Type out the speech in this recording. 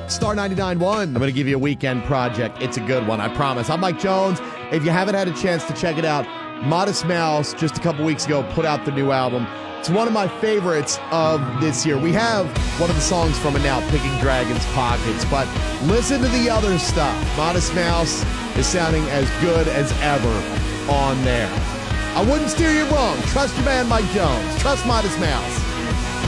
Star 99.1. I'm going to give you a weekend project. It's a good one, I promise. I'm Mike Jones. If you haven't had a chance to check it out, Modest Mouse, just a couple weeks ago, put out the new album. It's one of my favorites of this year. We have one of the songs from it now, Picking Dragons Pockets, but listen to the other stuff. Modest Mouse is sounding as good as ever on there. I wouldn't steer you wrong. Trust your man, Mike Jones. Trust Modest Mouse.